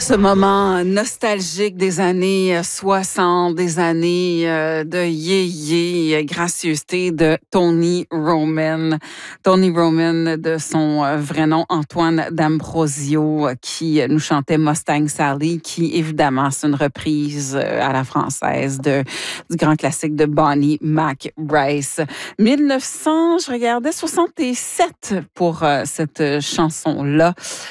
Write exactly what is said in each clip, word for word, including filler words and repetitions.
Ce moment nostalgique des années soixante, des années euh, de yé-yé, gracieuseté de Tony Roman. Tony Roman, de son euh, vrai nom, Antoine D'Ambrosio, qui nous chantait Mustang Sally, qui, évidemment, c'est une reprise euh, à la française de, du grand classique de Bonnie McBrice. mille neuf cents, je regardais, soixante-sept pour euh, cette chanson-là.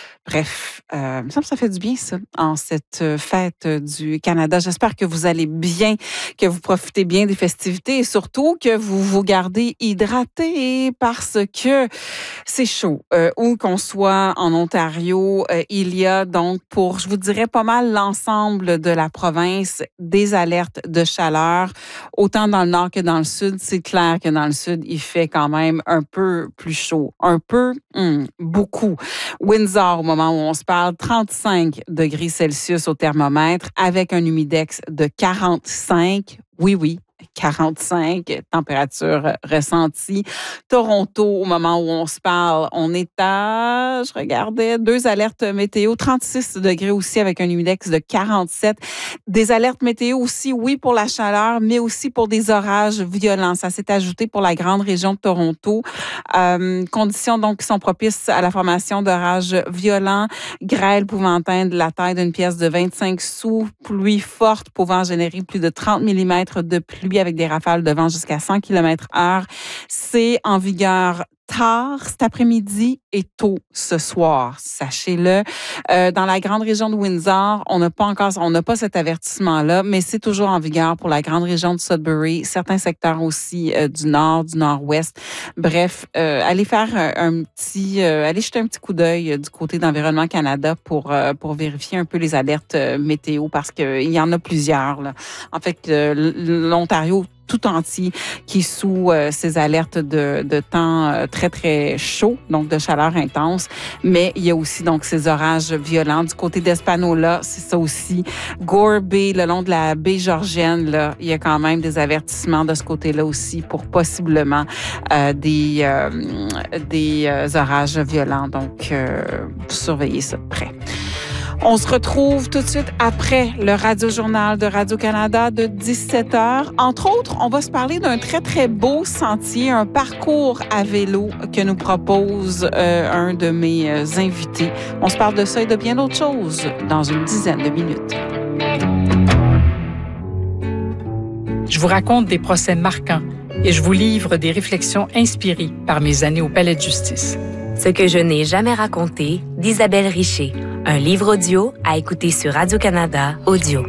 Bref, euh, il me semble que ça fait du bien, ça, en cette fête du Canada. J'espère que vous allez bien, que vous profitez bien des festivités et surtout que vous vous gardez hydratés parce que c'est chaud. Euh, où qu'on soit en Ontario, euh, il y a donc pour, je vous dirais, pas mal l'ensemble de la province des alertes de chaleur. Autant dans le nord que dans le sud, c'est clair que dans le sud, il fait quand même un peu plus chaud. Un peu, hum, beaucoup. Windsor, au moment où on se parle, trente-cinq degrés Celsius au thermomètre avec un humidex de quarante-cinq. Oui, oui. quarante-cinq, température ressentie. Toronto, au moment où on se parle, on est à, je regardais, deux alertes météo, trente-six degrés aussi avec un humidex de quarante-sept. Des alertes météo aussi, oui, pour la chaleur, mais aussi pour des orages violents. Ça s'est ajouté pour la grande région de Toronto. Euh, conditions donc qui sont propices à la formation d'orages violents, grêle pouvant atteindre la taille d'une pièce de vingt-cinq sous, pluie forte pouvant générer plus de trente millimètres de pluie avec des rafales de vent jusqu'à cent kilomètres heure. C'est en vigueur tard cet après-midi et tôt ce soir, sachez-le. Euh, dans la grande région de Windsor, on n'a pas encore, on n'a pas cet avertissement-là, mais c'est toujours en vigueur pour la grande région de Sudbury, certains secteurs aussi euh, du nord, du nord-ouest. Bref, euh, allez faire un, un petit, euh, allez jeter un petit coup d'œil euh, du côté d'Environnement Canada pour euh, pour vérifier un peu les alertes euh, météo parce que il y en a plusieurs. Là. En fait, euh, l'Ontario tout entier qui est sous euh, ces alertes de, de temps euh, très, très chaud, donc de chaleur intense. Mais il y a aussi donc ces orages violents. Du côté d'Espanola, c'est ça aussi. Gore Bay, le long de la baie Georgienne, là, il y a quand même des avertissements de ce côté-là aussi pour possiblement euh, des, euh, des euh, orages violents. Donc, euh, surveillez ça de près. On se retrouve tout de suite après le Radio-Journal de Radio-Canada de dix-sept heures. Entre autres, on va se parler d'un très, très beau sentier, un parcours à vélo que nous propose euh, un de mes euh, invités. On se parle de ça et de bien d'autres choses dans une dizaine de minutes. Je vous raconte des procès marquants et je vous livre des réflexions inspirées par mes années au Palais de justice. Ce que je n'ai jamais raconté d'Isabelle Richer. Un livre audio à écouter sur Radio-Canada Audio.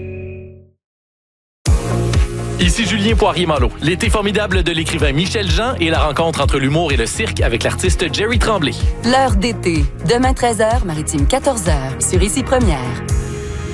Ici Julien Poirier-Malo. L'été formidable de l'écrivain Michel Jean et la rencontre entre l'humour et le cirque avec l'artiste Jerry Tremblay. L'heure d'été. Demain treize heures, Maritime quatorze heures, sur Ici Première.